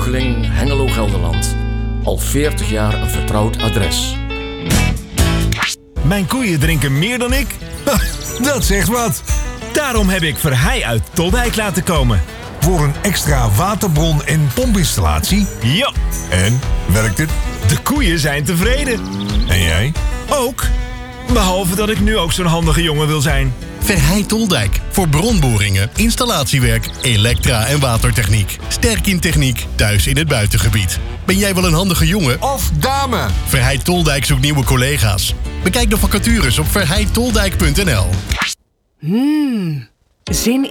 Heugeling, Hengelo, Gelderland. Al 40 jaar een vertrouwd adres. Mijn koeien drinken meer dan ik? Dat zegt wat. Daarom heb ik Verheij uit Toldijk laten komen. Voor een extra waterbron- en pompinstallatie? Ja. En, werkt het? De koeien zijn tevreden. En jij? Ook. Behalve dat ik nu ook zo'n handige jongen wil zijn. Verheij Toldijk. Voor bronboringen, installatiewerk, elektra- en watertechniek. Sterk in techniek, thuis in het buitengebied. Ben jij wel een handige jongen? Of dame? Verheij Toldijk zoekt nieuwe collega's. Bekijk de vacatures op verheijtoldijk.nl. Zin